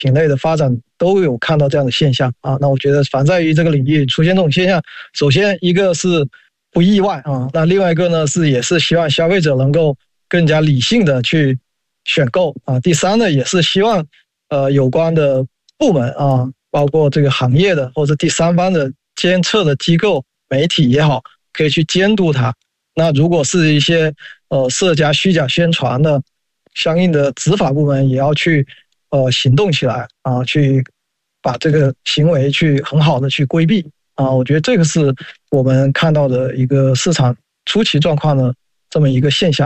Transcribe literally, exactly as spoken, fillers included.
品类的发展都有看到这样的现象啊。那我觉得反在于这个领域出现这种现象，首先一个是不意外啊，那另外一个呢是也是希望消费者能够更加理性的去选购啊。第三呢也是希望呃有关的部门啊，包括这个行业的或者第三方的监测的机构、媒体也好，可以去监督它。那如果是一些呃涉假虚假宣传的，相应的执法部门也要去呃行动起来啊，去把这个行为去很好的去规避啊。我觉得这个是我们看到的一个市场初期状况的这么一个现象。